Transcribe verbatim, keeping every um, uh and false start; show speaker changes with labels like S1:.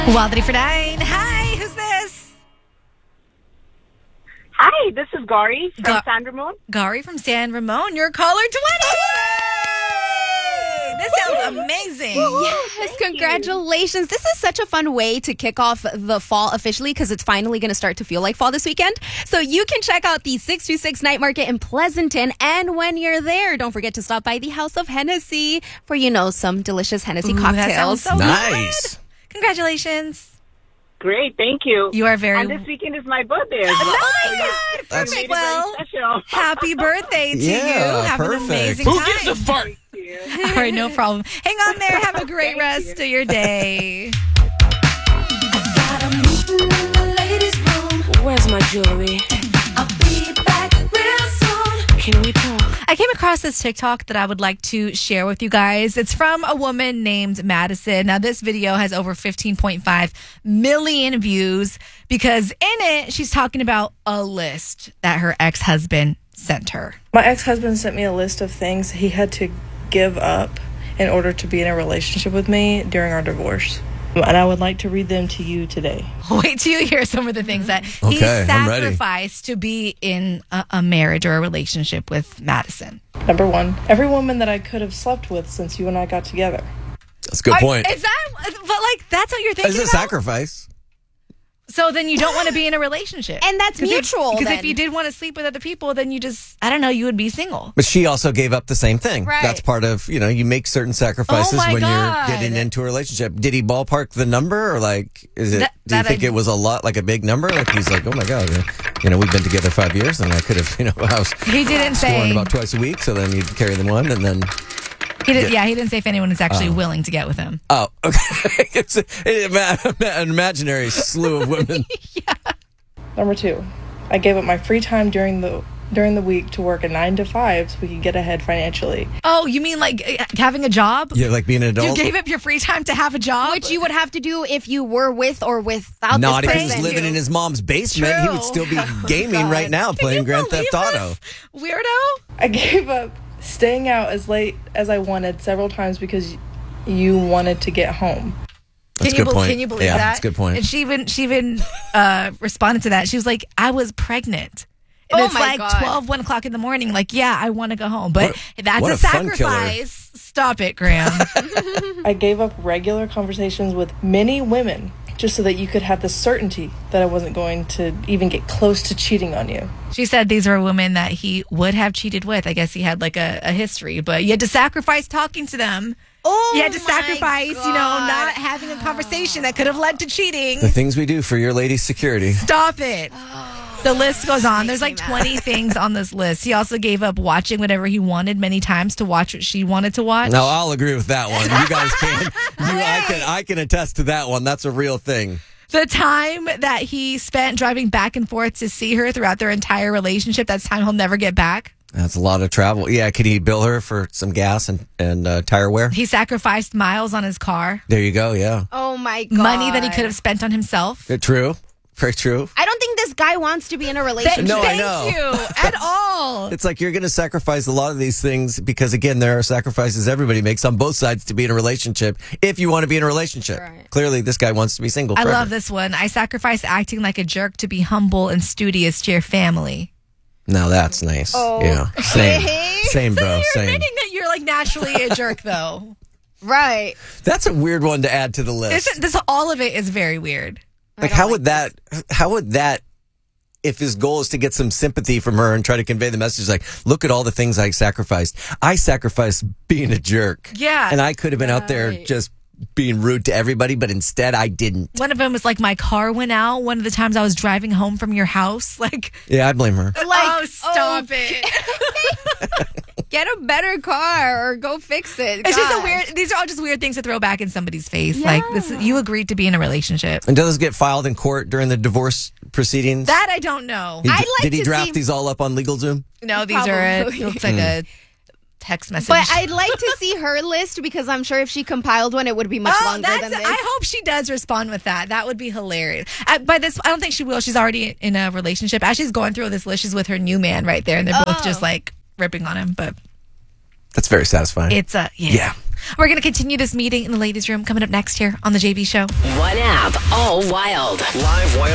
S1: Wild three for nine. Hi, who's this?
S2: Hi, this is Gary from
S1: Ga-
S2: San Ramon.
S1: Gary from San Ramon. You're caller twenty. This sounds amazing.
S3: Yes,
S2: Thank
S3: congratulations. This is such a fun way to kick off the fall officially because it's finally going to start to feel like fall this weekend. So you can check out the six two six Night Market in Pleasanton. And when you're there, don't forget to stop by the House of Hennessy for, you know, some delicious Hennessy
S1: Ooh, that
S3: cocktails.
S1: sounds so
S4: Nice.
S1: good. Congratulations.
S2: Great, thank you.
S1: You are very...
S2: And this weekend is my birthday as well.
S1: Oh, my God.
S4: That's-
S1: Perfect.
S2: Made it
S1: Well,
S2: very special.
S1: happy birthday to
S4: Yeah,
S1: you. Have
S4: perfect.
S1: an amazing
S4: Who
S1: time.
S4: gives a fart?
S2: Thank you.
S1: All right, no problem. Hang on there. Have a great
S2: Thank
S1: rest
S2: you.
S1: of your day.
S5: Got a meeting in the ladies' room.
S6: Where's my jewelry?
S5: I'll be back real soon.
S6: Can we talk?
S1: I came across this TikTok that I would like to share with you guys. It's from a woman named Madison. Now, this video has over fifteen point five million views because in it, she's talking about a list that her ex-husband sent her.
S7: My ex-husband sent me a list of things he had to give up in order to be in a relationship with me during our divorce. And I would like to read them to you today.
S1: Wait till you hear some of the things that he
S4: Okay, I'm ready.
S1: sacrificed to be in a, a marriage or a relationship with Madison.
S7: Number one, every woman that I could have slept with since you and I got together.
S4: That's a good
S1: Are-
S4: point.
S1: Is that, but like, that's what you're thinking
S4: It's a
S1: about?
S4: sacrifice.
S1: So then you don't want to be in a relationship.
S3: And that's mutual,
S1: Because if
S3: then.
S1: you did want to sleep with other people, then you just, I don't know, you would be single.
S4: But she also gave up the same thing.
S3: Right.
S4: That's part of, you know, you make certain sacrifices
S1: Oh my
S4: when
S1: God.
S4: you're getting into a relationship. Did he ballpark the number or like, is it,
S1: That-
S4: do you
S1: that
S4: think
S1: I-
S4: it was a lot, like a big number? Like he's like, oh my God, you know, we've been together five years and I could have, you know, I was
S1: He didn't
S4: scoring
S1: say,
S4: about twice a week. So then you'd carry the one and then,
S1: he did, yeah, he didn't say if anyone is actually
S4: Oh.
S1: willing to get with him.
S4: oh, okay. It's a, an imaginary slew of women.
S7: Number two, I gave up my free time during the during the week to work a nine to five so we could get ahead financially.
S1: Oh, you mean like uh, having a job?
S4: Yeah, like being an
S1: You
S4: adult.
S1: gave up your free time to have a job?
S3: Which you would have to do if you were with or without
S4: Not
S3: this
S4: if he
S3: person.
S4: was living in his mom's basement. He would
S1: True.
S4: still be gaming right now,
S1: Can
S4: playing
S1: you
S4: Grand
S1: believe
S4: Theft
S1: this?
S4: Auto.
S1: Weirdo?
S7: I gave up staying out as late as I wanted several times because you wanted to get home.
S4: That's
S1: Can you,
S4: a good
S1: bel-
S4: point.
S1: Can you believe
S4: yeah,
S1: that?
S4: That's a good point.
S1: And she even she even uh, responded to that. She was like, "I was pregnant." And
S3: Oh
S1: it's
S3: my
S1: like
S3: God.
S1: twelve, one o'clock in the morning. Like, yeah, I want to go home, but
S4: What-
S1: that's
S4: what
S1: a,
S4: a fun killer.
S1: sacrifice. Stop it, Graham.
S7: I gave up regular conversations with many women just so that you could have the certainty that I wasn't going to even get close to cheating on you.
S1: She said these were women that he would have cheated with. I guess he had like a, a history, but you had to sacrifice talking to them.
S3: Oh,
S1: You had to
S3: my
S1: sacrifice, you know,
S3: God.
S1: not having a conversation that could have led to cheating.
S4: The things we do for your lady's security.
S1: Stop it. The list goes on. There's like
S3: makes me mad.
S1: twenty things on this list. He also gave up watching whatever he wanted many times to watch what she wanted to watch.
S4: No, I'll agree with that one. You guys can. You, I can. I can attest to that one. That's a real thing.
S1: The time that he spent driving back and forth to see her throughout their entire relationship, that's time he'll never get back.
S4: That's a lot of travel. Yeah, could he bill her for some gas and and uh, tire wear?
S1: He sacrificed miles on his car,
S4: There you go. Yeah,
S3: Oh my God.
S1: money that he could have spent on himself.
S4: Uh, true. Very true.
S3: I don't think this guy wants to be in a relationship.
S4: No, I
S1: Thank
S4: know.
S1: you at all.
S4: It's like you're going to sacrifice a lot of these things because, again, there are sacrifices everybody makes on both sides to be in a relationship if you want to be in a relationship.
S3: Right.
S4: Clearly, this guy wants to be single
S1: I
S4: forever.
S1: love this one. I sacrificed acting like a jerk to be humble and studious to your family.
S4: Now that's nice.
S3: Oh.
S4: Yeah. Same. Same,
S1: So
S4: bro.
S1: you're
S4: Same.
S1: admitting that you're like naturally a jerk, though.
S3: Right.
S4: That's a weird one to add to the list.
S1: Isn't this all of it is very weird.
S4: Like,
S3: don't
S4: how
S3: like
S4: would that, how would that, if his goal is to get some sympathy from her and try to convey the message, like, look at all the things I sacrificed. I sacrificed being a jerk.
S1: Yeah.
S4: And I could have been out there
S3: Right.
S4: just being rude to everybody, but instead I didn't.
S1: One of them was like, my car went out one of the times I was driving home from your house. Like,
S4: Yeah, I blame her.
S3: Like,
S1: oh, stop it.
S3: Get a better car or go fix it.
S1: It's just a
S3: Gosh.
S1: weird, these are all just weird things to throw back in somebody's face. Like, this, you agreed to be in a relationship.
S4: And does this get filed in court during the divorce proceedings?
S1: That I don't know.
S4: He-
S3: I'd like
S4: did he
S3: to
S4: draft
S3: see-
S4: these all up on LegalZoom?
S1: No, these are, a,
S3: Probably.
S1: it looks like a text message.
S3: But I'd like to see her list because I'm sure if she compiled one, it would be much
S1: Oh,
S3: longer
S1: that's,
S3: than this.
S1: I hope she does respond with that. That would be hilarious. Uh, by this, I don't think she will. She's already in a relationship. As she's going through this list, she's with her new man right there, and they're both
S3: Oh.
S1: just like ripping on him. But
S4: That's very satisfying.
S1: it's a yeah.
S4: Yeah.
S1: We're going to continue this meeting in the ladies' room coming up next here on the J B Show.
S6: One app, all wild.
S8: Live Wild